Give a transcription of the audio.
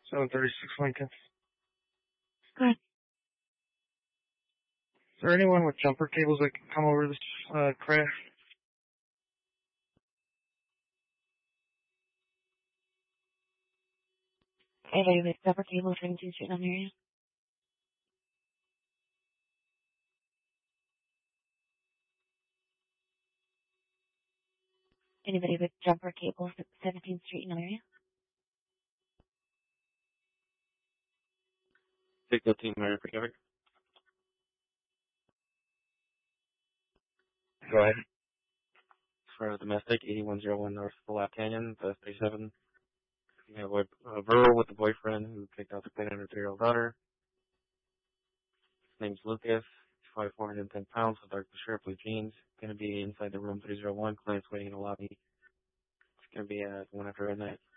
736 Lincoln. Go ahead. Is there anyone with jumper cables that can come over this crash? Anybody with jumper cables 17th Street in the area? Anybody with jumper cables at 17th Street in the area? Signal team, Mary Pacific. Go ahead. For domestic, 8101 North Lap Canyon, the 37. You have a Burrow with a boyfriend who kicked out the 10-year-old daughter. His name's Lucas. He's 410 pounds with dark blue shirt, blue jeans. Going to be inside the room 301. Client's waiting in the lobby. It's going to be at 1 after midnight.